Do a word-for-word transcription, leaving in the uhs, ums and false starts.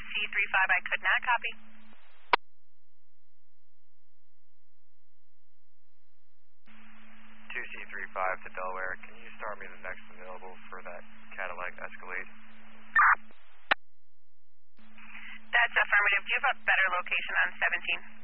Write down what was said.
C three five, I could not copy. two C three five to Delaware, can you start me the next available for that Cadillac Escalade? That's affirmative. Do you have a better location on seventeen?